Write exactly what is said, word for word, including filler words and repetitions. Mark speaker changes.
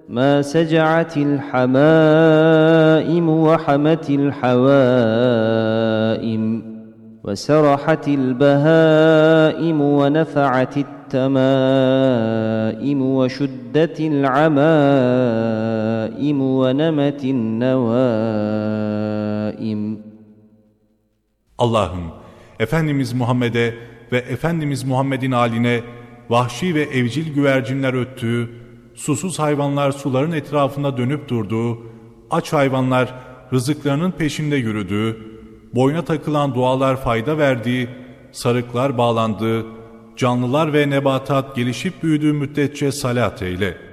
Speaker 1: ما سجعت الحمائم وحمت الحوائم وسرحت البهائم ونفعت التمائم وشدت العمائم ونمت النوائم.
Speaker 2: Allah'ım, Efendimiz Muhammed'e ve Efendimiz Muhammed'in haline vahşi ve evcil güvercinler öttüğü, susuz hayvanlar suların etrafında dönüp durduğu, aç hayvanlar rızıklarının peşinde yürüdüğü, boyuna takılan dualar fayda verdiği, sarıklar bağlandığı, canlılar ve nebatat gelişip büyüdüğü müddetçe salat eyle.